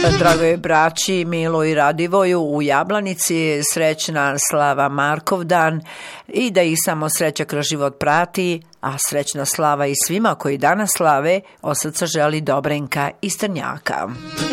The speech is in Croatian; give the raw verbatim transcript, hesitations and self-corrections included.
Dragoj braći Milo i Radivoju u Jablanici, srećna slava Markovdan i da ih samo sreća kroz život prati, a srećna slava i svima koji danas slave, od srca želi Dobrenka iz Trnjaka.